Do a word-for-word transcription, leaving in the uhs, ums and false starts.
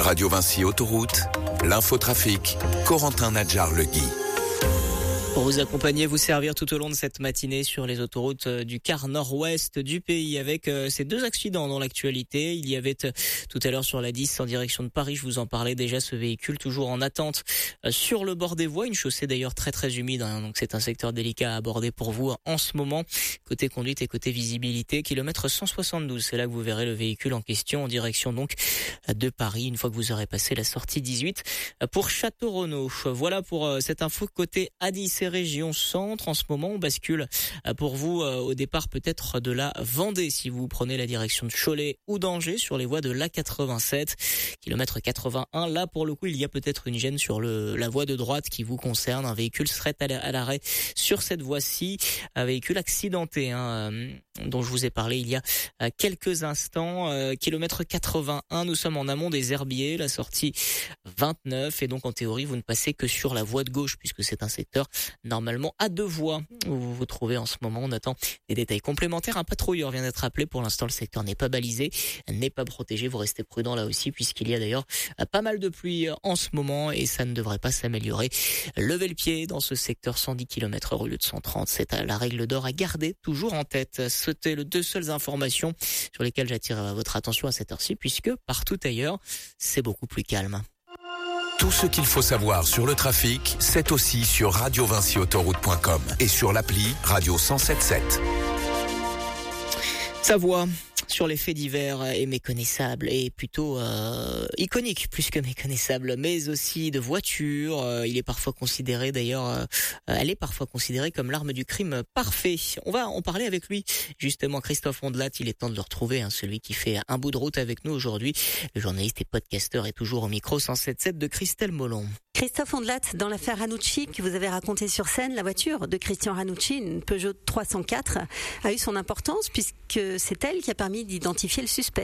Radio Vinci Autoroute, l'infotrafic, Corentin Nadjar-Legui. Pour vous accompagner, vous servir tout au long de cette matinée sur les autoroutes du quart nord-ouest du pays avec euh, ces deux accidents dans l'actualité. Il y avait euh, tout à l'heure sur la dix en direction de Paris, je vous en parlais déjà, ce véhicule toujours en attente euh, sur le bord des voies, une chaussée d'ailleurs très très humide, hein, donc c'est un secteur délicat à aborder pour vous en ce moment. Côté conduite et côté visibilité, kilomètre cent soixante-douze, c'est là que vous verrez le véhicule en question en direction donc de Paris, une fois que vous aurez passé la sortie dix-huit pour Château-Renaud. Voilà pour euh, cette info côté A dix et région centre. En ce moment, on bascule pour vous au départ peut-être de la Vendée si vous prenez la direction de Cholet ou d'Angers sur les voies de l'A quatre-vingt-sept, kilomètre quatre-vingt-un. Là, pour le coup, il y a peut-être une gêne sur le, la voie de droite qui vous concerne. Un véhicule serait à l'arrêt sur cette voie-ci. Un véhicule accidenté, hein, dont je vous ai parlé il y a quelques instants. Euh, kilomètre quatre-vingt-un, nous sommes en amont des Herbiers, la sortie vingt-neuf. Et donc, en théorie, vous ne passez que sur la voie de gauche puisque c'est un secteur normalement à deux voies où vous vous trouvez en ce moment. On attend des détails complémentaires. Un patrouilleur vient d'être appelé. Pour l'instant, le secteur n'est pas balisé, n'est pas protégé. Vous restez prudent là aussi puisqu'il y a d'ailleurs pas mal de pluie en ce moment et ça ne devrait pas s'améliorer. Levez le pied dans ce secteur, cent dix kilomètres heure au lieu de cent trente. C'est la règle d'or à garder toujours en tête. C'était les deux seules informations sur lesquelles j'attire votre attention à cette heure-ci puisque partout ailleurs, c'est beaucoup plus calme. Tout ce qu'il faut savoir sur le trafic, c'est aussi sur radio vinci autoroute point com et sur l'appli Radio cent soixante-dix-sept. Sa voix sur les faits divers est méconnaissable et plutôt euh, iconique plus que méconnaissable, mais aussi de voitures. Euh, il est parfois considéré d'ailleurs, euh, elle est parfois considérée comme l'arme du crime parfait. On va en parler avec lui justement, Christophe Ondelat. Il est temps de le retrouver, hein, celui qui fait un bout de route avec nous aujourd'hui. Le journaliste et podcasteur est toujours au micro cent soixante-dix-sept de Christelle Molon. Christophe Ondelat, dans l'affaire Ranucci que vous avez raconté sur scène, la voiture de Christian Ranucci, une Peugeot trois cent quatre, a eu son importance puisque c'est elle qui a permis d'identifier le suspect.